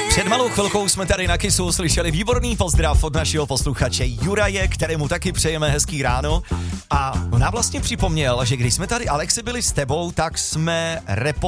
Před malou chvilkou jsme tady na Kissu slyšeli výborný pozdrav od našeho posluchače Juraje, kterému taky přejeme hezký ráno. A on nám vlastně připomněl, že když jsme tady, Alexi, byli s tebou, tak jsme